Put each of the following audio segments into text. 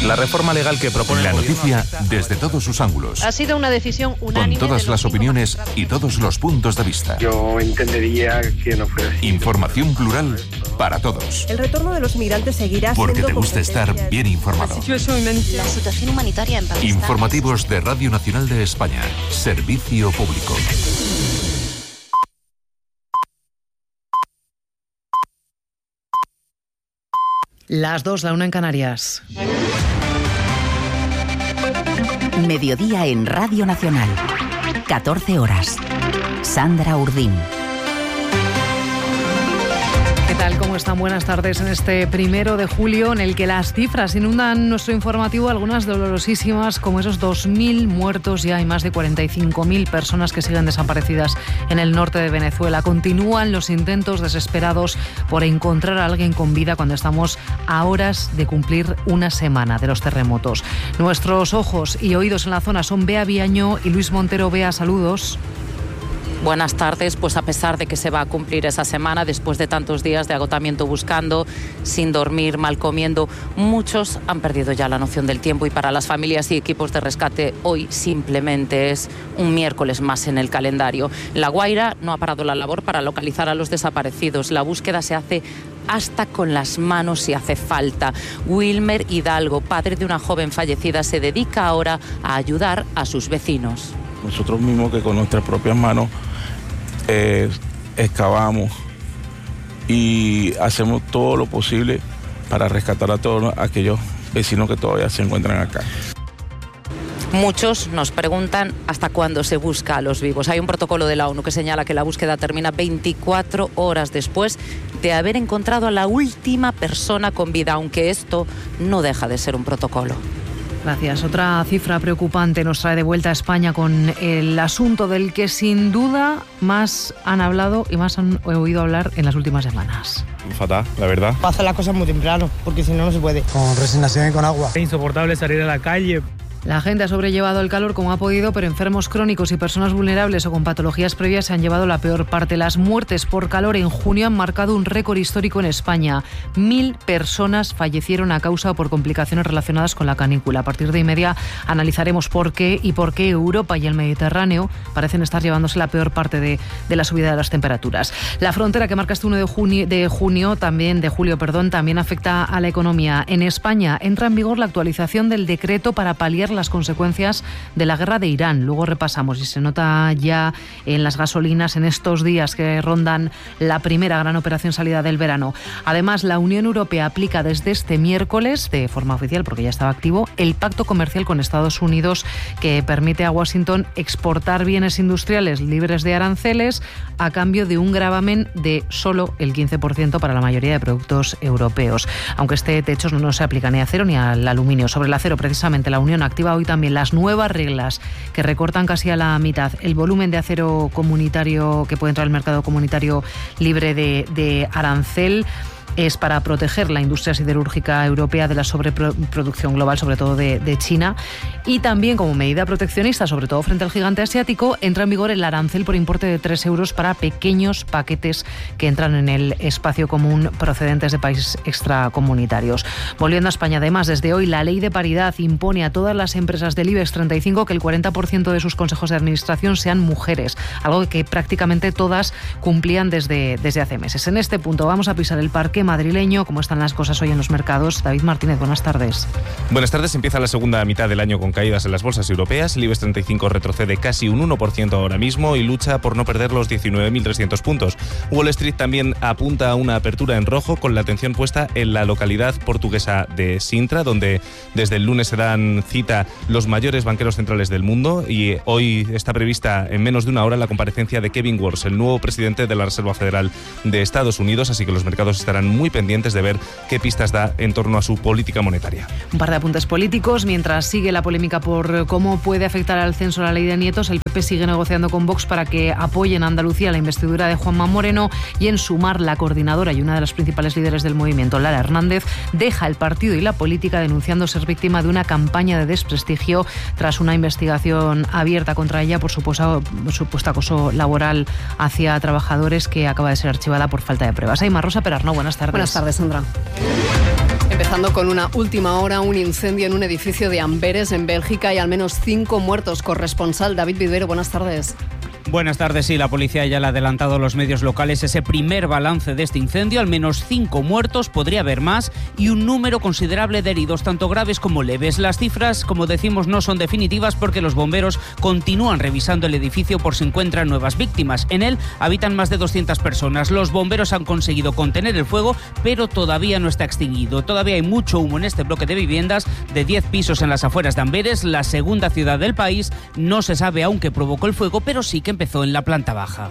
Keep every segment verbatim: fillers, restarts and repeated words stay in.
La reforma legal que propone la el noticia gobierno desde todos sus ángulos. Ha sido una decisión unánime. Con todas de los las opiniones y todos los puntos de vista. Yo entendería que no fuera así. Información plural para todos. El retorno de los migrantes seguirá siendo Porque te gusta estar bien informado. La situación humanitaria en Pakistán. Informativos de Radio Nacional de España. Servicio público. Las dos, la una en Canarias. Mediodía en Radio Nacional. catorce horas. Sandra Urdín. ¿Qué tal? ¿Cómo están? Buenas tardes en este primero de julio en el que las cifras inundan nuestro informativo, algunas dolorosísimas, como esos dos mil muertos ya y más de cuarenta y cinco mil personas que siguen desaparecidas en el norte de Venezuela. Continúan los intentos desesperados por encontrar a alguien con vida cuando estamos a horas de cumplir una semana de los terremotos. Nuestros ojos y oídos en la zona son Bea Viaño y Luis Montero. Bea, saludos. Buenas tardes. Pues a pesar de que se va a cumplir esa semana, después de tantos días de agotamiento buscando, sin dormir, mal comiendo, muchos han perdido ya la noción del tiempo y para las familias y equipos de rescate hoy simplemente es un miércoles más en el calendario. La Guaira no ha parado la labor para localizar a los desaparecidos. La búsqueda se hace hasta con las manos si hace falta. Wilmer Hidalgo, padre de una joven fallecida, se dedica ahora a ayudar a sus vecinos. Nosotros mismos que con nuestras propias manos eh, excavamos y hacemos todo lo posible para rescatar a todos aquellos vecinos que todavía se encuentran acá. Muchos nos preguntan hasta cuándo se busca a los vivos. Hay un protocolo de la ONU que señala que la búsqueda termina veinticuatro horas después de haber encontrado a la última persona con vida, aunque esto no deja de ser un protocolo. Gracias. Otra cifra preocupante nos trae de vuelta a España con el asunto del que sin duda más han hablado y más han oído hablar en las últimas semanas. Fatal, la verdad. Pasa las cosas muy temprano, porque si no, no se puede. Con resignación y con agua. Es insoportable salir a la calle. La gente ha sobrellevado el calor como ha podido, pero enfermos crónicos y personas vulnerables o con patologías previas se han llevado la peor parte. Las muertes por calor en junio han marcado un récord histórico en España. Mil personas fallecieron a causa o por complicaciones relacionadas con la canícula. A partir de y media analizaremos por qué y por qué Europa y el Mediterráneo parecen estar llevándose la peor parte de, de la subida de las temperaturas. La frontera que marca este uno de junio, de junio también de julio, perdón, también afecta a la economía. En España entra en vigor la actualización del decreto para paliar las consecuencias de la guerra de Irán. Luego repasamos y se nota ya en las gasolinas en estos días que rondan la primera gran operación salida del verano. Además, la Unión Europea aplica desde este miércoles, de forma oficial porque ya estaba activo, el pacto comercial con Estados Unidos que permite a Washington exportar bienes industriales libres de aranceles a cambio de un gravamen de solo el quince por ciento para la mayoría de productos europeos. Aunque este techo no se aplica ni a acero ni al aluminio. Sobre el acero, precisamente, la Unión activa hoy también las nuevas reglas que recortan casi a la mitad el volumen de acero comunitario que puede entrar al mercado comunitario libre de, de arancel. Es para proteger la industria siderúrgica europea de la sobreproducción global, sobre todo de, de China. Y también, como medida proteccionista, sobre todo frente al gigante asiático, entra en vigor el arancel por importe de tres euros para pequeños paquetes que entran en el espacio común procedentes de países extracomunitarios. Volviendo a España, además, desde hoy la ley de paridad impone a todas las empresas del IBEX treinta y cinco que el cuarenta por ciento de sus consejos de administración sean mujeres, algo que prácticamente todas cumplían desde, desde hace meses. En este punto vamos a pisar el parque madrileño. ¿Cómo están las cosas hoy en los mercados? David Martínez, buenas tardes. Buenas tardes. Empieza la segunda mitad del año con caídas en las bolsas europeas. El IBEX treinta y cinco retrocede casi un uno por ciento ahora mismo y lucha por no perder los diecinueve mil trescientos puntos. Wall Street también apunta a una apertura en rojo con la atención puesta en la localidad portuguesa de Sintra, donde desde el lunes se dan cita los mayores banqueros centrales del mundo y hoy está prevista en menos de una hora la comparecencia de Kevin Warsh, el nuevo presidente de la Reserva Federal de Estados Unidos, así que los mercados estarán muy pendientes de ver qué pistas da en torno a su política monetaria. Un par de apuntes políticos. Mientras sigue la polémica por cómo puede afectar al censo la ley de nietos, el P P sigue negociando con Vox para que apoyen a Andalucía la investidura de Juanma Moreno y en Sumar, la coordinadora y una de las principales líderes del movimiento, Lara Hernández, deja el partido y la política denunciando ser víctima de una campaña de desprestigio tras una investigación abierta contra ella por supuesto, supuesto acoso laboral hacia trabajadores que acaba de ser archivada por falta de pruebas. Aymar Rosa Perarnau, buenas tardes. Buenas tardes, Sandra. Empezando con una última hora, un incendio en un edificio de Amberes, en Bélgica, y al menos cinco muertos. Corresponsal David Vivero, buenas tardes. Buenas tardes. Sí, la policía ya le ha adelantado a los medios locales ese primer balance de este incendio. Al menos cinco muertos, podría haber más, y un número considerable de heridos, tanto graves como leves. Las cifras, como decimos, no son definitivas porque los bomberos continúan revisando el edificio por si encuentran nuevas víctimas. En él habitan más de doscientas personas. Los bomberos han conseguido contener el fuego, pero todavía no está extinguido. Todavía hay mucho humo en este bloque de viviendas de diez pisos en las afueras de Amberes, la segunda ciudad del país. No se sabe aún qué provocó el fuego, pero sí que empezó en la planta baja.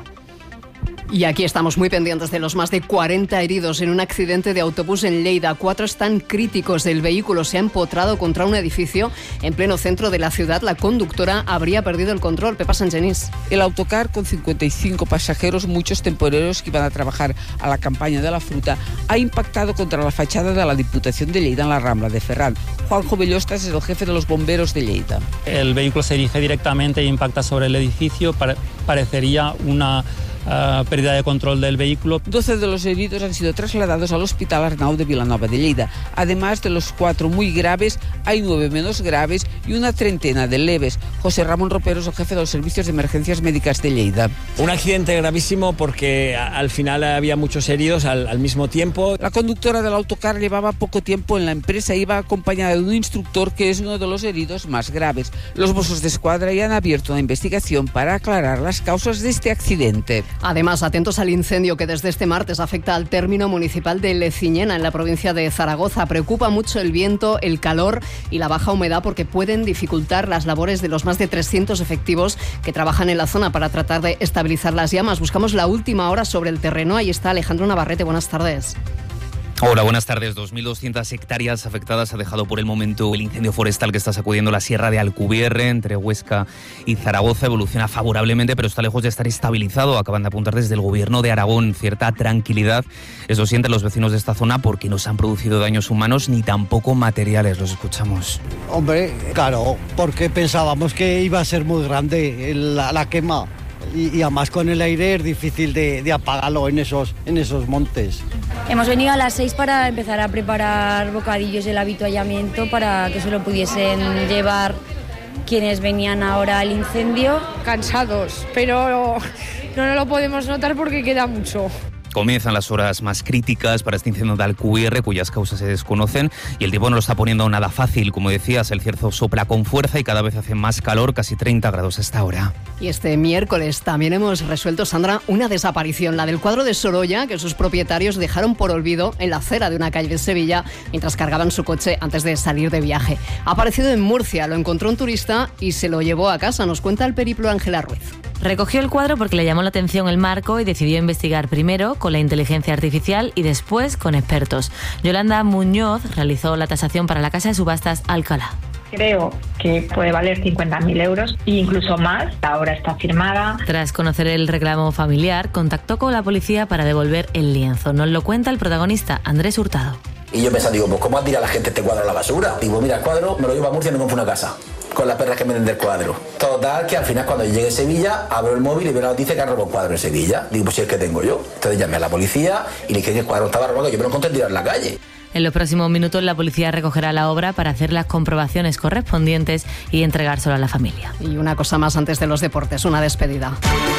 Y aquí estamos muy pendientes de los más de cuarenta heridos en un accidente de autobús en Lleida. Cuatro están críticos. El vehículo se ha empotrado contra un edificio en pleno centro de la ciudad. La conductora habría perdido el control. Pepa Sangenís. El autocar, con cincuenta y cinco pasajeros, muchos temporeros que iban a trabajar a la campaña de la fruta, ha impactado contra la fachada de la Diputación de Lleida en la Rambla de Ferran. Juanjo Bellostas es el jefe de los bomberos de Lleida. El vehículo se dirige directamente e impacta sobre el edificio. Parecería una Uh, pérdida de control del vehículo. doce de los heridos han sido trasladados al Hospital Arnau de Vilanova de Lleida. Además de los cuatro muy graves, hay nueve menos graves y una treintena de leves. José Ramón Ropero es el jefe de los servicios de emergencias médicas de Lleida. Un accidente gravísimo porque al final había muchos heridos al, al mismo tiempo. La conductora del autocar llevaba poco tiempo en la empresa, iba acompañada de un instructor que es uno de los heridos más graves. Los Mossos de Escuadra ya han abierto una investigación para aclarar las causas de este accidente. Además, atentos al incendio que desde este martes afecta al término municipal de Leciñena, en la provincia de Zaragoza. Preocupa mucho el viento, el calor y la baja humedad porque pueden dificultar las labores de los más de trescientos efectivos que trabajan en la zona para tratar de estabilizar las llamas. Buscamos la última hora sobre el terreno. Ahí está Alejandro Navarrete. Buenas tardes. Hola, buenas tardes. dos mil doscientas hectáreas afectadas ha dejado por el momento el incendio forestal que está sacudiendo la sierra de Alcubierre, entre Huesca y Zaragoza. Evoluciona favorablemente, pero está lejos de estar estabilizado. Acaban de apuntar desde el Gobierno de Aragón cierta tranquilidad. Eso sienten los vecinos de esta zona porque no se han producido daños humanos ni tampoco materiales. Los escuchamos. Hombre, claro, porque pensábamos que iba a ser muy grande la, la quema. Y, y además con el aire es difícil de, de apagarlo en esos, en esos montes. Hemos venido a las seis para empezar a preparar bocadillos del avituallamiento para que se lo pudiesen llevar quienes venían ahora al incendio. Cansados, pero no, no lo podemos notar porque queda mucho. Comienzan las horas más críticas para este incendio de Alcubierre, cuyas causas se desconocen, y el tiempo no lo está poniendo nada fácil. Como decías, el cierzo sopla con fuerza y cada vez hace más calor, casi treinta grados a esta hora. Y este miércoles también hemos resuelto, Sandra, una desaparición, la del cuadro de Sorolla, que sus propietarios dejaron por olvido en la acera de una calle de Sevilla mientras cargaban su coche antes de salir de viaje. Ha aparecido en Murcia, lo encontró un turista y se lo llevó a casa. Nos cuenta el periplo Ángela Ruiz. Recogió el cuadro porque le llamó la atención el marco y decidió investigar primero con la inteligencia artificial y después con expertos. Yolanda Muñoz realizó la tasación para la casa de subastas Alcalá. Creo que puede valer cincuenta mil euros e incluso más. La obra está firmada. Tras conocer el reclamo familiar, contactó con la policía para devolver el lienzo. Nos lo cuenta el protagonista, Andrés Hurtado. Y yo pensando, digo, pues ¿cómo tira la gente este cuadro a la basura? Digo, mira, el cuadro me lo llevo a Murcia y me compro una casa con las perras que me den del cuadro. Total, que al final cuando llegue a Sevilla, abro el móvil y veo la noticia que han robado el cuadro en Sevilla. Digo, pues si es que tengo yo. Entonces llamé a la policía y le dije que el cuadro estaba robado, yo me lo encontré tirado en la calle. En los próximos minutos la policía recogerá la obra para hacer las comprobaciones correspondientes y entregárselo a la familia. Y una cosa más antes de los deportes, una despedida.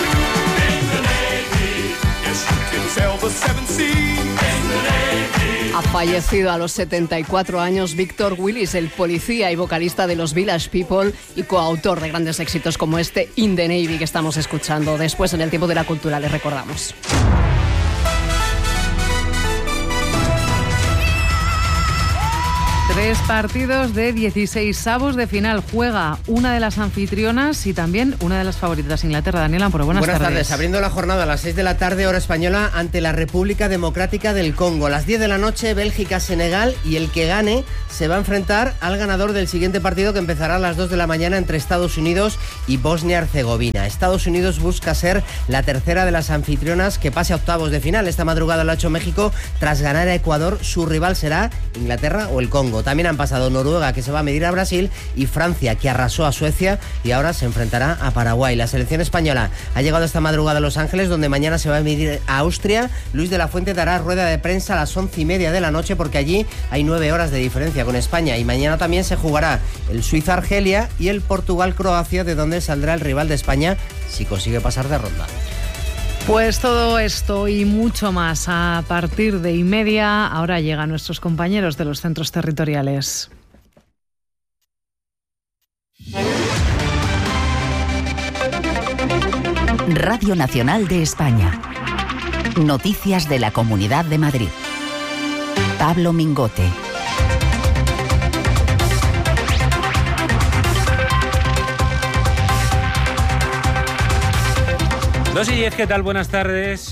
Ha fallecido a los setenta y cuatro años Víctor Willis, el policía y vocalista de los Village People y coautor de grandes éxitos como este In the Navy que estamos escuchando. Después, en el tiempo de la cultura, les recordamos. Tres partidos de dieciséis avos de final. Juega una de las anfitrionas y también una de las favoritas, Inglaterra. Daniel Amparo, buenas, buenas tardes. tardes. Abriendo la jornada a las seis de la tarde, hora española, ante la República Democrática del Congo. A las diez de la noche, Bélgica-Senegal, y el que gane se va a enfrentar al ganador del siguiente partido, que empezará a las dos de la mañana entre Estados Unidos y Bosnia-Herzegovina. Estados Unidos busca ser la tercera de las anfitrionas que pase a octavos de final. Esta madrugada lo ha hecho México tras ganar a Ecuador. Su rival será Inglaterra o el Congo. También han pasado Noruega, que se va a medir a Brasil, y Francia, que arrasó a Suecia y ahora se enfrentará a Paraguay. La selección española ha llegado esta madrugada a Los Ángeles, donde mañana se va a medir a Austria. Luis de la Fuente dará rueda de prensa a las once y media de la noche, porque allí hay nueve horas de diferencia con España. Y mañana también se jugará el Suiza-Argelia y el Portugal-Croacia, de donde saldrá el rival de España si consigue pasar de ronda. Pues todo esto y mucho más a partir de y media. Ahora llegan nuestros compañeros de los centros territoriales. Radio Nacional de España. Noticias de la Comunidad de Madrid. Pablo Mingote. dos y diez, ¿qué tal? Buenas tardes.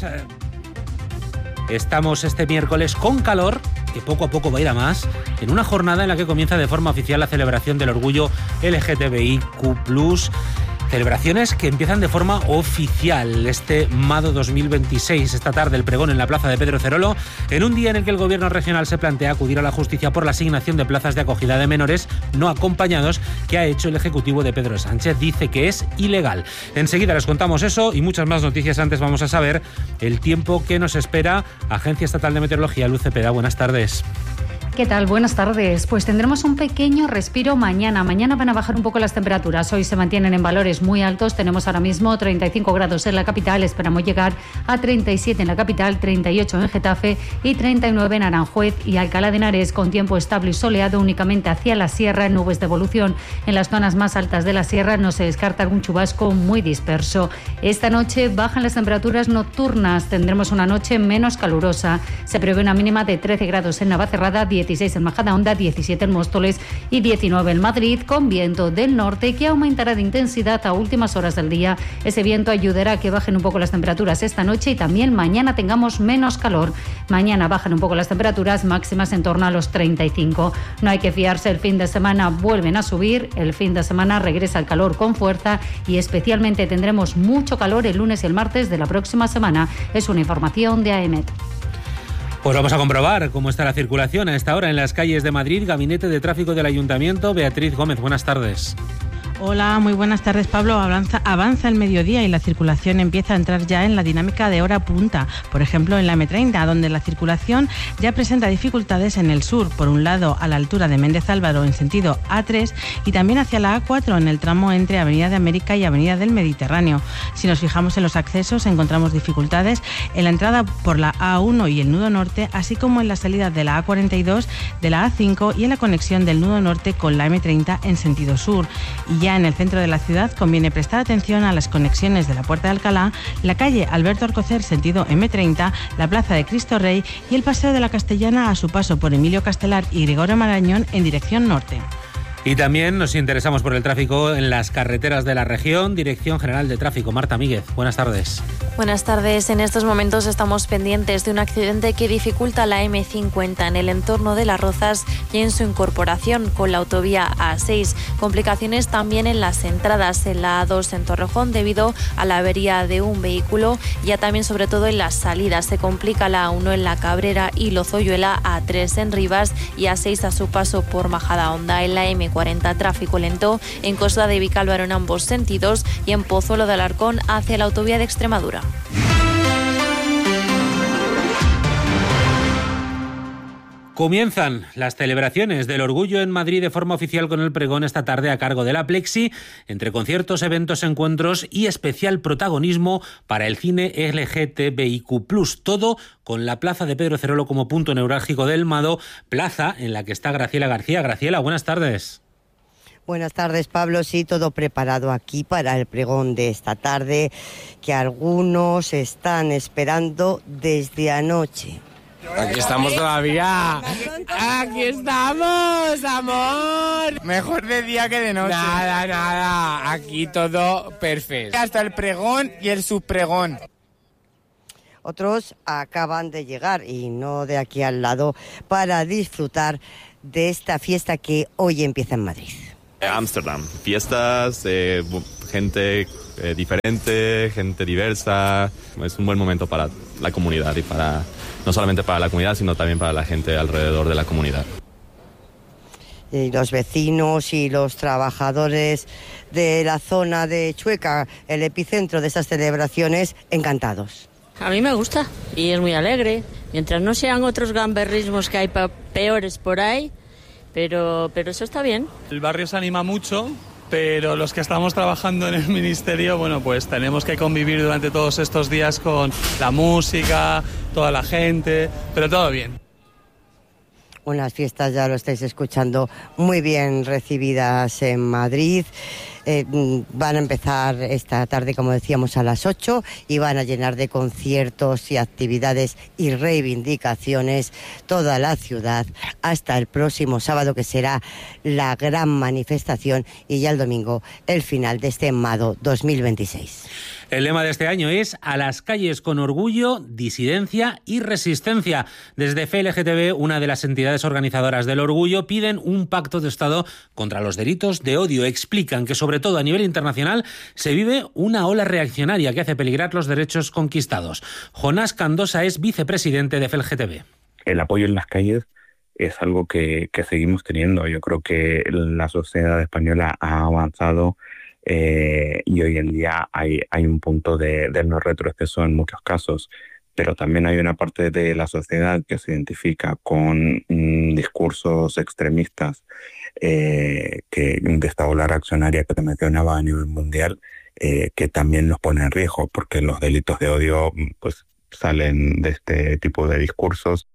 Estamos este miércoles con calor, que poco a poco va a ir a más, en una jornada en la que comienza de forma oficial la celebración del orgullo L G T B I Q plus. Celebraciones que empiezan de forma oficial este Mado dos mil veintiséis, esta tarde el pregón en la plaza de Pedro Cerolo, en un día en el que el gobierno regional se plantea acudir a la justicia por la asignación de plazas de acogida de menores no acompañados que ha hecho el ejecutivo de Pedro Sánchez. Dice que es ilegal. Enseguida les contamos eso y muchas más noticias. Antes vamos a saber el tiempo que nos espera. Agencia Estatal de Meteorología, Luz Cepeda, buenas tardes. ¿Qué tal? Buenas tardes. Pues tendremos un pequeño respiro mañana. Mañana van a bajar un poco las temperaturas. Hoy se mantienen en valores muy altos. Tenemos ahora mismo treinta y cinco grados en la capital. Esperamos llegar a treinta y siete en la capital, treinta y ocho en Getafe y treinta y nueve en Aranjuez y Alcalá de Henares, con tiempo estable y soleado únicamente hacia la sierra, nubes de evolución. En las zonas más altas de la sierra no se descarta algún chubasco muy disperso. Esta noche bajan las temperaturas nocturnas. Tendremos una noche menos calurosa. Se prevé una mínima de trece grados en Navacerrada, dieciséis en Majadahonda, diecisiete en Móstoles y diecinueve en Madrid, con viento del norte que aumentará de intensidad a últimas horas del día. Ese viento ayudará a que bajen un poco las temperaturas esta noche y también mañana tengamos menos calor. Mañana bajan un poco las temperaturas máximas en torno a los treinta y cinco. No hay que fiarse, el fin de semana vuelven a subir, el fin de semana regresa el calor con fuerza y especialmente tendremos mucho calor el lunes y el martes de la próxima semana. Es una información de A E M E T. Pues vamos a comprobar cómo está la circulación a esta hora en las calles de Madrid. Gabinete de Tráfico del Ayuntamiento, Beatriz Gómez, buenas tardes. Hola, muy buenas tardes, Pablo. Avanza, avanza el mediodía y la circulación empieza a entrar ya en la dinámica de hora punta. Por ejemplo, en la eme treinta, donde la circulación ya presenta dificultades en el sur. Por un lado, a la altura de Méndez Álvaro en sentido A tres y también hacia la A cuatro en el tramo entre Avenida de América y Avenida del Mediterráneo. Si nos fijamos en los accesos, encontramos dificultades en la entrada por la A uno y el nudo norte, así como en la salida de la A cuarenta y dos, de la A cinco y en la conexión del nudo norte con la eme treinta en sentido sur. Y ya en el centro de la ciudad conviene prestar atención a las conexiones de la Puerta de Alcalá, la calle Alberto Alcocer sentido eme treinta, la Plaza de Cristo Rey y el Paseo de la Castellana a su paso por Emilio Castelar y Gregorio Marañón en dirección norte. Y también nos interesamos por el tráfico en las carreteras de la región. Dirección General de Tráfico, Marta Míguez, buenas tardes. Buenas tardes. En estos momentos estamos pendientes de un accidente que dificulta la eme cincuenta en el entorno de Las Rozas y en su incorporación con la autovía A seis. Complicaciones también en las entradas en la A dos en Torrejón debido a la avería de un vehículo. Ya también sobre todo en las salidas se complica la A uno en La Cabrera y Lozoyuela, A tres en Rivas y A seis a su paso por Majadahonda. En la eme cuarenta tráfico lento en Costa de Vicálvaro en ambos sentidos y en Pozuelo de Alarcón hacia la autovía de Extremadura. Comienzan las celebraciones del orgullo en Madrid de forma oficial con el pregón esta tarde a cargo de la Plexi, entre conciertos, eventos, encuentros y especial protagonismo para el cine L G T B I Q plus. Todo con la plaza de Pedro Cerolo como punto neurálgico del Mado, plaza en la que está Graciela García. Graciela, buenas tardes. Buenas tardes, Pablo. Sí, todo preparado aquí para el pregón de esta tarde, que algunos están esperando desde anoche. Aquí estamos todavía. Aquí estamos, amor. Mejor de día que de noche. Nada, nada. Aquí todo perfecto. Hasta el pregón y el subpregón. Otros acaban de llegar y no de aquí al lado para disfrutar de esta fiesta que hoy empieza en Madrid. Ámsterdam, fiestas, eh, gente eh, diferente, gente diversa. Es un buen momento para la comunidad y para no solamente para la comunidad, sino también para la gente alrededor de la comunidad. y los vecinos y los trabajadores de la zona de Chueca, el epicentro de esas celebraciones, encantados. A mí me gusta y es muy alegre, mientras no sean otros gamberrismos que hay peores por ahí, pero, pero eso está bien. El barrio se anima mucho, pero los que estamos trabajando en el ministerio, bueno, pues tenemos que convivir durante todos estos días con la música, toda la gente, pero todo bien. Unas fiestas, ya lo estáis escuchando, muy bien recibidas en Madrid. Eh, van a empezar esta tarde, como decíamos, a las ocho y van a llenar de conciertos y actividades y reivindicaciones toda la ciudad hasta el próximo sábado, que será la gran manifestación, y ya el domingo el final de este Mado dos mil veintiséis. El lema de este año es "A las calles con orgullo, disidencia y resistencia". Desde F L G T B, una de las entidades organizadoras del orgullo, piden un pacto de Estado contra los delitos de odio. Explican que, sobre todo a nivel internacional, se vive una ola reaccionaria que hace peligrar los derechos conquistados. Jonás Candosa es vicepresidente de F L G T B. El apoyo en las calles es algo que, que seguimos teniendo. Yo creo que la sociedad española ha avanzado Eh, y hoy en día hay, hay un punto de, de no retroceso en muchos casos, pero también hay una parte de la sociedad que se identifica con mm, discursos extremistas eh, que, de esta ola reaccionaria que te mencionaba a nivel mundial, eh, que también nos pone en riesgo, porque los delitos de odio pues salen de este tipo de discursos.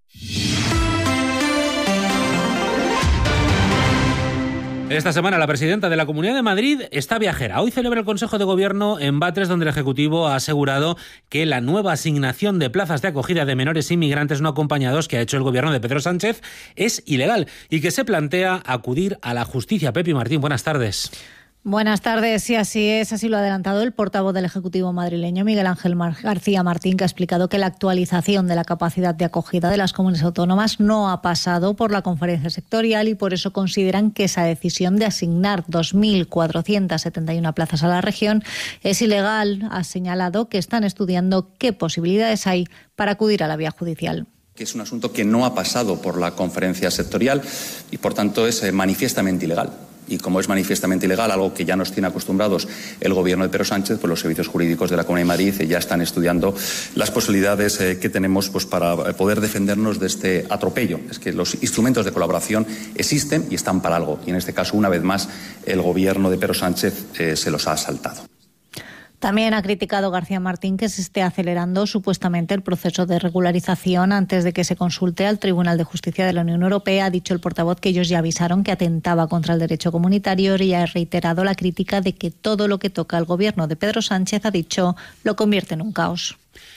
Esta semana la presidenta de la Comunidad de Madrid está viajera. Hoy celebra el Consejo de Gobierno en Batres, donde el Ejecutivo ha asegurado que la nueva asignación de plazas de acogida de menores inmigrantes no acompañados que ha hecho el Gobierno de Pedro Sánchez es ilegal y que se plantea acudir a la justicia. Pepi Martín, buenas tardes. Buenas tardes, sí, así es, así lo ha adelantado el portavoz del Ejecutivo madrileño, Miguel Ángel García Martín, que ha explicado que la actualización de la capacidad de acogida de las comunidades autónomas no ha pasado por la conferencia sectorial y por eso consideran que esa decisión de asignar dos mil cuatrocientas setenta y una plazas a la región es ilegal. Ha señalado que están estudiando qué posibilidades hay para acudir a la vía judicial. Que es un asunto que no ha pasado por la conferencia sectorial y, por tanto, es eh, manifiestamente ilegal. Y como es manifiestamente ilegal, algo que ya nos tiene acostumbrados el Gobierno de Pedro Sánchez, pues los servicios jurídicos de la Comunidad de Madrid ya están estudiando las posibilidades eh, que tenemos pues, para poder defendernos de este atropello. Es que los instrumentos de colaboración existen y están para algo. Y en este caso, una vez más, el Gobierno de Pedro Sánchez eh, se los ha saltado. También ha criticado García Martín que se esté acelerando supuestamente el proceso de regularización antes de que se consulte al Tribunal de Justicia de la Unión Europea. Ha dicho el portavoz que ellos ya avisaron que atentaba contra el derecho comunitario y ha reiterado la crítica de que todo lo que toca al Gobierno de Pedro Sánchez, ha dicho, lo convierte en un caos.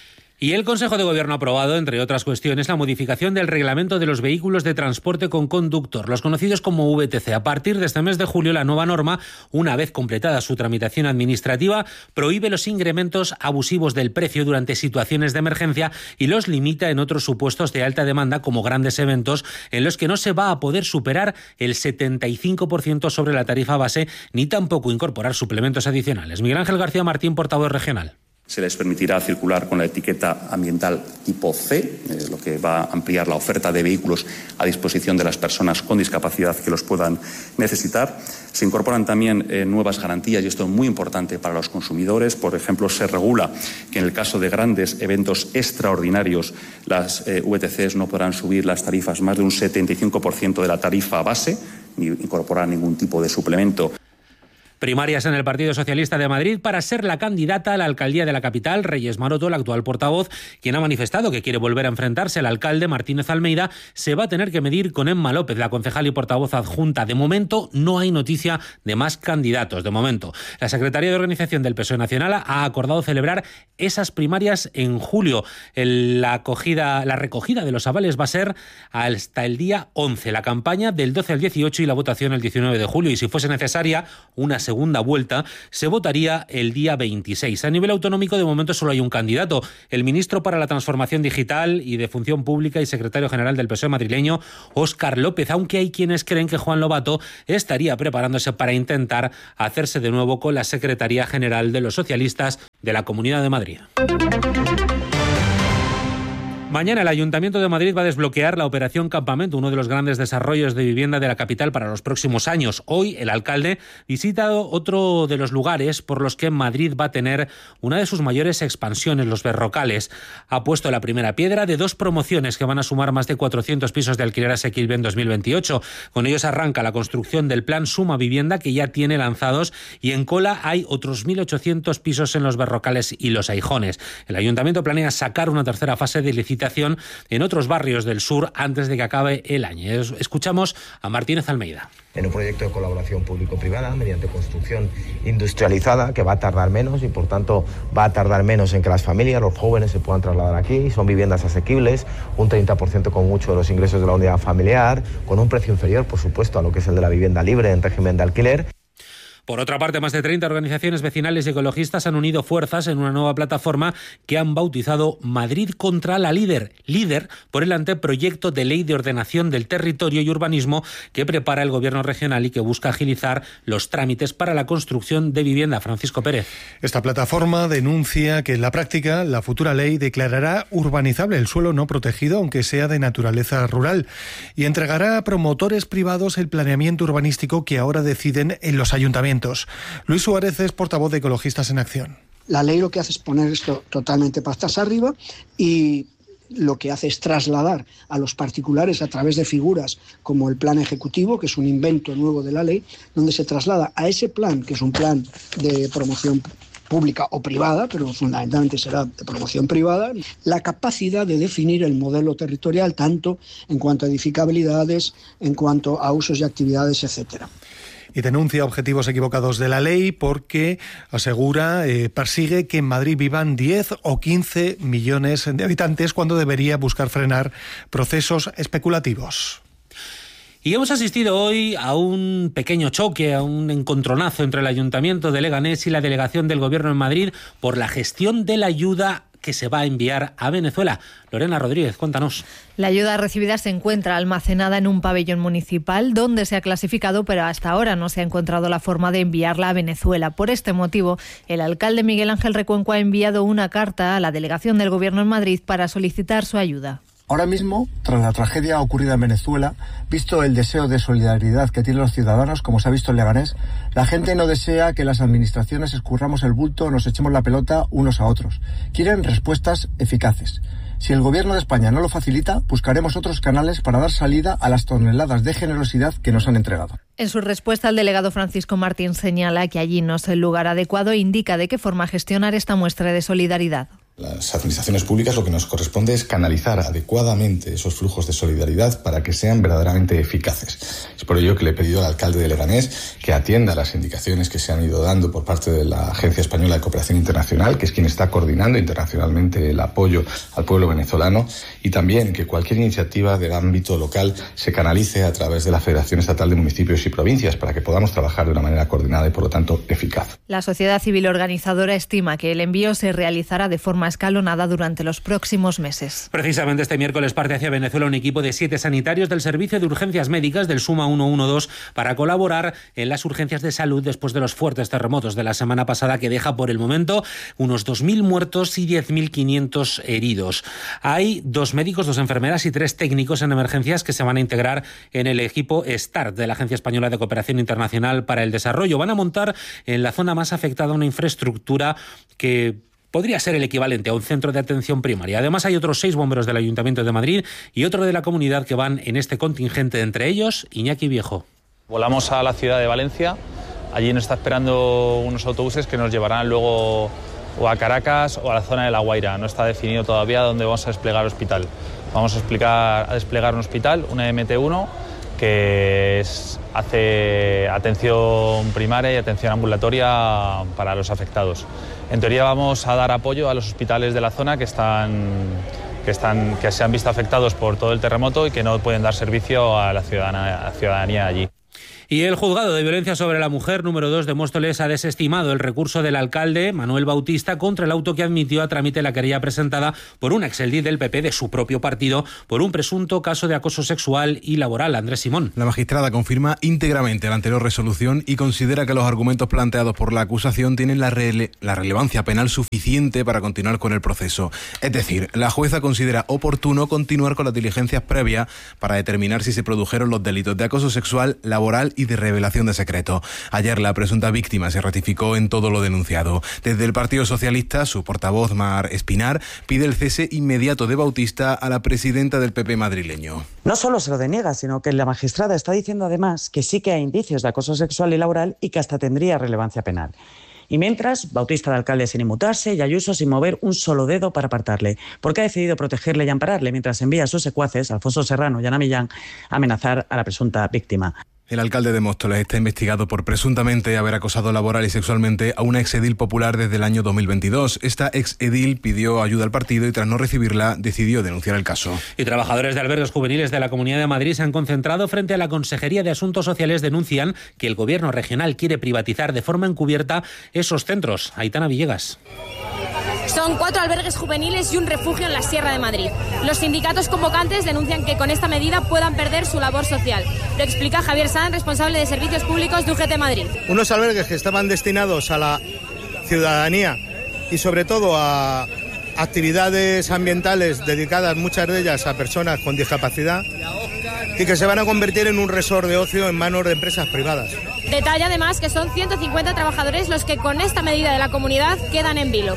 Y el Consejo de Gobierno ha aprobado, entre otras cuestiones, la modificación del reglamento de los vehículos de transporte con conductor, los conocidos como V T C. A partir de este mes de julio, la nueva norma, una vez completada su tramitación administrativa, prohíbe los incrementos abusivos del precio durante situaciones de emergencia y los limita en otros supuestos de alta demanda, como grandes eventos, en los que no se va a poder superar el setenta y cinco por ciento sobre la tarifa base, ni tampoco incorporar suplementos adicionales. Miguel Ángel García Martín, portavoz regional. Se les permitirá circular con la etiqueta ambiental tipo C, eh, lo que va a ampliar la oferta de vehículos a disposición de las personas con discapacidad que los puedan necesitar. Se incorporan también eh, nuevas garantías, y esto es muy importante para los consumidores. Por ejemplo, se regula que en el caso de grandes eventos extraordinarios, las eh, V T Cs no podrán subir las tarifas más de un setenta y cinco por ciento de la tarifa base, ni incorporar ningún tipo de suplemento. Primarias en el Partido Socialista de Madrid para ser la candidata a la alcaldía de la capital. Reyes Maroto, el actual portavoz, quien ha manifestado que quiere volver a enfrentarse al alcalde Martínez Almeida, se va a tener que medir con Emma López, la concejal y portavoz adjunta. De momento no hay noticia de más candidatos. De momento, la Secretaría de Organización del P S O E Nacional ha acordado celebrar esas primarias en julio. El, la, acogida, la recogida de los avales va a ser hasta el día once, la campaña del doce al dieciocho y la votación el diecinueve de julio. Y si fuese necesaria una segunda segunda vuelta, se votaría el día veintiséis. A nivel autonómico, de momento solo hay un candidato, el ministro para la Transformación Digital y de Función Pública y secretario general del P S O E madrileño, Óscar López, aunque hay quienes creen que Juan Lobato estaría preparándose para intentar hacerse de nuevo con la Secretaría General de los Socialistas de la Comunidad de Madrid. Mañana el Ayuntamiento de Madrid va a desbloquear la operación Campamento, uno de los grandes desarrollos de vivienda de la capital para los próximos años. Hoy el alcalde visita otro de los lugares por los que Madrid va a tener una de sus mayores expansiones, los Berrocales. Ha puesto la primera piedra de dos promociones que van a sumar más de cuatrocientos pisos de alquiler asequible en dos mil veintiocho. Con ellos arranca la construcción del plan Suma Vivienda, que ya tiene lanzados, y en cola hay otros mil ochocientos pisos en los Berrocales y los Aijones. El Ayuntamiento planea sacar una tercera fase de licitación en otros barrios del sur antes de que acabe el año. Escuchamos a Martínez Almeida. En un proyecto de colaboración público-privada mediante construcción industrializada que va a tardar menos y por tanto va a tardar menos en que las familias, los jóvenes se puedan trasladar aquí. Son viviendas asequibles, un treinta por ciento con mucho de los ingresos de la unidad familiar, con un precio inferior, por supuesto, a lo que es el de la vivienda libre en régimen de alquiler. Por otra parte, más de treinta organizaciones vecinales y ecologistas han unido fuerzas en una nueva plataforma que han bautizado Madrid contra la Líder. Líder por el anteproyecto de ley de ordenación del territorio y urbanismo que prepara el Gobierno regional y que busca agilizar los trámites para la construcción de vivienda. Francisco Pérez. Esta plataforma denuncia que en la práctica la futura ley declarará urbanizable el suelo no protegido, aunque sea de naturaleza rural, y entregará a promotores privados el planeamiento urbanístico que ahora deciden en los ayuntamientos. Luis Suárez es portavoz de Ecologistas en Acción. La ley lo que hace es poner esto totalmente patas arriba y lo que hace es trasladar a los particulares a través de figuras como el plan ejecutivo, que es un invento nuevo de la ley, donde se traslada a ese plan, que es un plan de promoción pública o privada, pero fundamentalmente será de promoción privada, la capacidad de definir el modelo territorial tanto en cuanto a edificabilidades, en cuanto a usos y actividades, etcétera. Y denuncia objetivos equivocados de la ley porque asegura, eh, persigue que en Madrid vivan diez o quince millones de habitantes cuando debería buscar frenar procesos especulativos. Y hemos asistido hoy a un pequeño choque, a un encontronazo entre el Ayuntamiento de Leganés y la delegación del Gobierno en Madrid por la gestión de la ayuda que se va a enviar a Venezuela. Lorena Rodríguez, cuéntanos. La ayuda recibida se encuentra almacenada en un pabellón municipal donde se ha clasificado, pero hasta ahora no se ha encontrado la forma de enviarla a Venezuela. Por este motivo, el alcalde Miguel Ángel Recuenco ha enviado una carta a la delegación del Gobierno en Madrid para solicitar su ayuda. Ahora mismo, tras la tragedia ocurrida en Venezuela, visto el deseo de solidaridad que tienen los ciudadanos, como se ha visto en Leganés, la gente no desea que las administraciones escurramos el bulto o nos echemos la pelota unos a otros. Quieren respuestas eficaces. Si el Gobierno de España no lo facilita, buscaremos otros canales para dar salida a las toneladas de generosidad que nos han entregado. En su respuesta, el delegado Francisco Martín señala que allí no es el lugar adecuado e indica de qué forma gestionar esta muestra de solidaridad. Las administraciones públicas lo que nos corresponde es canalizar adecuadamente esos flujos de solidaridad para que sean verdaderamente eficaces. Es por ello que le he pedido al alcalde de Leganés que atienda las indicaciones que se han ido dando por parte de la Agencia Española de Cooperación Internacional, que es quien está coordinando internacionalmente el apoyo al pueblo venezolano, y también que cualquier iniciativa del ámbito local se canalice a través de la Federación Estatal de Municipios y Provincias para que podamos trabajar de una manera coordinada y, por lo tanto, eficaz. La sociedad civil organizadora estima que el envío se realizará de forma escalonada durante los próximos meses. Precisamente este miércoles parte hacia Venezuela un equipo de siete sanitarios del Servicio de Urgencias Médicas del Suma ciento doce para colaborar en las urgencias de salud después de los fuertes terremotos de la semana pasada, que deja por el momento unos dos mil muertos y diez mil quinientos heridos. Hay dos médicos, dos enfermeras y tres técnicos en emergencias que se van a integrar en el equipo START de la Agencia Española de Cooperación Internacional para el Desarrollo. Van a montar en la zona más afectada una infraestructura que podría ser el equivalente a un centro de atención primaria. Además, hay otros seis bomberos del Ayuntamiento de Madrid y otro de la comunidad que van en este contingente, entre ellos Iñaki Viejo. Volamos a la ciudad de Valencia. Allí nos está esperando unos autobuses que nos llevarán luego o a Caracas o a la zona de La Guaira. No está definido todavía dónde vamos a desplegar hospital. Vamos a, explicar, a desplegar un hospital, una M T uno, que es, hace atención primaria y atención ambulatoria para los afectados. En teoría vamos a dar apoyo a los hospitales de la zona que están, que están, que se han visto afectados por todo el terremoto y que no pueden dar servicio a la ciudadanía, a la ciudadanía allí. Y el juzgado de violencia sobre la mujer número dos de Móstoles ha desestimado el recurso del alcalde Manuel Bautista contra el auto que admitió a trámite la querella presentada por un exedil del P P de su propio partido por un presunto caso de acoso sexual y laboral. Andrés Simón. La magistrada confirma íntegramente la anterior resolución y considera que los argumentos planteados por la acusación tienen la, rele- la relevancia penal suficiente para continuar con el proceso. Es decir, la jueza considera oportuno continuar con las diligencias previas para determinar si se produjeron los delitos de acoso sexual, laboral y de revelación de secreto. Ayer la presunta víctima se ratificó en todo lo denunciado. Desde el Partido Socialista, su portavoz Mar Espinar pide el cese inmediato de Bautista a la presidenta del P P madrileño. No solo se lo deniega, sino que la magistrada está diciendo además que sí que hay indicios de acoso sexual y laboral y que hasta tendría relevancia penal. Y mientras, Bautista de alcalde sin inmutarse y Ayuso sin mover un solo dedo para apartarle, porque ha decidido protegerle y ampararle mientras envía a sus secuaces, Alfonso Serrano y Ana Millán, a amenazar a la presunta víctima. El alcalde de Móstoles está investigado por presuntamente haber acosado laboral y sexualmente a una exedil popular desde el año dos mil veintidós. Esta exedil pidió ayuda al partido y tras no recibirla decidió denunciar el caso. Y trabajadores de albergues juveniles de la Comunidad de Madrid se han concentrado frente a la Consejería de Asuntos Sociales. Denuncian que el gobierno regional quiere privatizar de forma encubierta esos centros. Aitana Villegas. Son cuatro albergues juveniles y un refugio en la Sierra de Madrid. Los sindicatos convocantes denuncian que con esta medida puedan perder su labor social. Lo explica Javier Sanz, responsable de Servicios Públicos de U G T Madrid. Unos albergues que estaban destinados a la ciudadanía y sobre todo a actividades ambientales dedicadas, muchas de ellas a personas con discapacidad, y que se van a convertir en un resort de ocio en manos de empresas privadas. Detalla además que son ciento cincuenta trabajadores los que con esta medida de la comunidad quedan en vilo.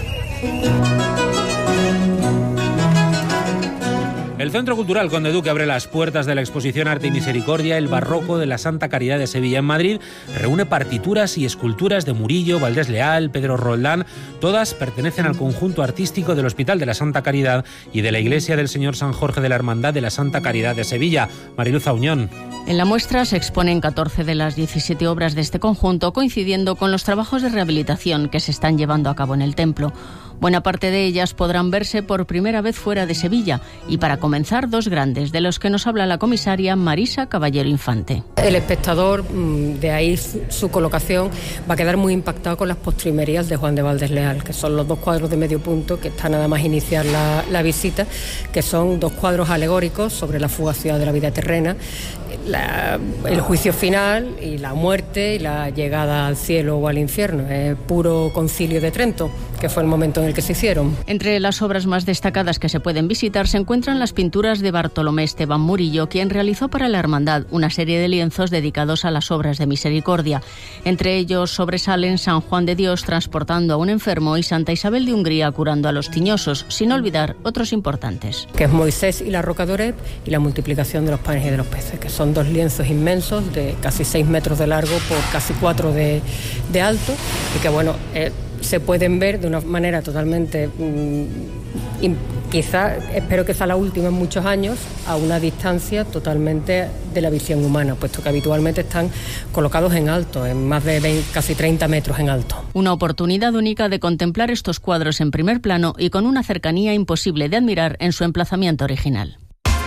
El Centro Cultural Conde Duque abre las puertas de la exposición Arte y Misericordia, el barroco de la Santa Caridad de Sevilla en Madrid. Reúne partituras y esculturas de Murillo, Valdés Leal, Pedro Roldán. Todas pertenecen al conjunto artístico del Hospital de la Santa Caridad y de la Iglesia del Señor San Jorge de la Hermandad de la Santa Caridad de Sevilla. Mariluz Auñón. En la muestra se exponen catorce de las diecisiete obras de este conjunto, coincidiendo con los trabajos de rehabilitación que se están llevando a cabo en el templo. Buena parte de ellas podrán verse por primera vez fuera de Sevilla y para comenzar dos grandes, de los que nos habla la comisaria Marisa Caballero Infante. El espectador, de ahí su colocación, va a quedar muy impactado con las postrimerías de Juan de Valdés Leal, que son los dos cuadros de medio punto que está nada más iniciar la, la visita, que son dos cuadros alegóricos sobre la fugacidad de la vida terrena, la, el juicio final y la muerte y la llegada al cielo o al infierno. Es puro Concilio de Trento, que fue el momento en el que se hicieron. Entre las obras más destacadas que se pueden visitar se encuentran las pinturas de Bartolomé Esteban Murillo, quien realizó para la Hermandad una serie de lienzos dedicados a las obras de misericordia. Entre ellos sobresalen San Juan de Dios transportando a un enfermo y Santa Isabel de Hungría curando a los tiñosos, sin olvidar otros importantes. Que es Moisés y la roca de Oreb y la multiplicación de los panes y de los peces, que son dos lienzos inmensos de casi seis metros de largo por casi cuatro de, de alto y que bueno... Eh, se pueden ver de una manera totalmente, mmm, quizá, espero que sea la última en muchos años, a una distancia totalmente de la visión humana, puesto que habitualmente están colocados en alto, en más de veinte, casi treinta metros en alto. Una oportunidad única de contemplar estos cuadros en primer plano y con una cercanía imposible de admirar en su emplazamiento original.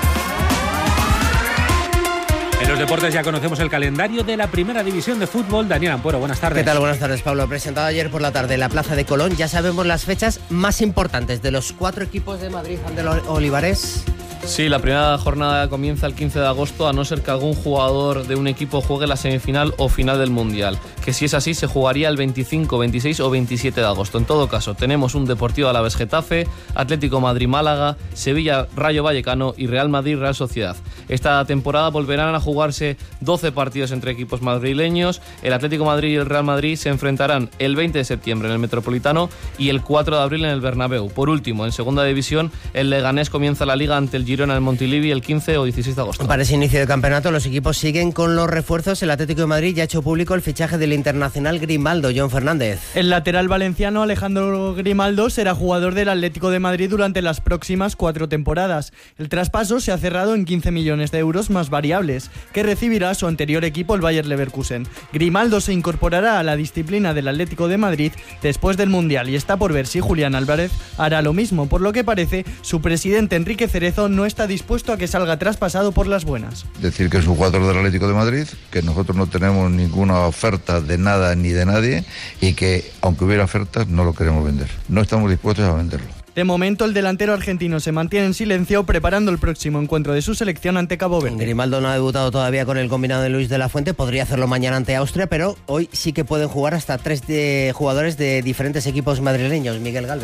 En los deportes ya conocemos el calendario de la Primera División de Fútbol. Daniel Ampuero, buenas tardes. ¿Qué tal? Buenas tardes, Pablo. Presentado ayer por la tarde en la Plaza de Colón, ya sabemos las fechas más importantes de los cuatro equipos de Madrid ante los Olivares. Sí, la primera jornada comienza el quince de agosto, a no ser que algún jugador de un equipo juegue la semifinal o final del Mundial, que si es así se jugaría el veinticinco, veintiséis o veintisiete de agosto. En todo caso, tenemos un Deportivo Alavés Getafe, Atlético Madrid Málaga, Sevilla Rayo Vallecano y Real Madrid Real Sociedad. Esta temporada volverán a jugarse doce partidos entre equipos madrileños. El Atlético Madrid y el Real Madrid se enfrentarán el veinte de septiembre en el Metropolitano y el cuatro de abril en el Bernabéu. Por último, en segunda división, el Leganés comienza la Liga ante el Girona en Montilivi el quince o dieciséis de agosto. Para ese inicio de campeonato los equipos siguen con los refuerzos. El Atlético de Madrid ya ha hecho público el fichaje del internacional Grimaldo, John Fernández. El lateral valenciano Alejandro Grimaldo será jugador del Atlético de Madrid durante las próximas cuatro temporadas. El traspaso se ha cerrado en quince millones de euros más variables, que recibirá su anterior equipo, el Bayer Leverkusen. Grimaldo se incorporará a la disciplina del Atlético de Madrid después del Mundial y está por ver si Julián Álvarez hará lo mismo, por lo que parece su presidente Enrique Cerezo no no está dispuesto a que salga traspasado por las buenas. Decir que es un jugador del Atlético de Madrid, que nosotros no tenemos ninguna oferta de nada ni de nadie y que, aunque hubiera ofertas, no lo queremos vender. No estamos dispuestos a venderlo. De momento, el delantero argentino se mantiene en silencio preparando el próximo encuentro de su selección ante Cabo Verde. Grimaldo no ha debutado todavía con el combinado de Luis de la Fuente, podría hacerlo mañana ante Austria, pero hoy sí que pueden jugar hasta tres de jugadores de diferentes equipos madrileños. Miguel Galvez.